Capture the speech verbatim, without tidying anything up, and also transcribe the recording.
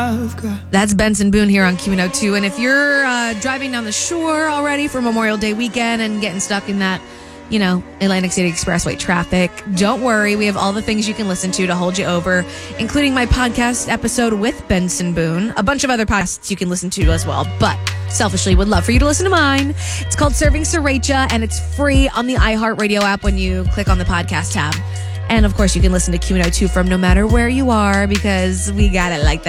That's Benson Boone here on Q one oh two. And if you're uh, driving down the shore already for Memorial Day weekend and getting stuck in that, you know, Atlantic City Expressway traffic, don't worry. We have all the things you can listen to to hold you over, including my podcast episode with Benson Boone, a bunch of other podcasts you can listen to as well. But selfishly, would love for you to listen to mine. It's called Serving Sriracha, and it's free on the iHeartRadio app when you click on the podcast tab. And of course, you can listen to Q one oh two from no matter where you are, because we got it like that.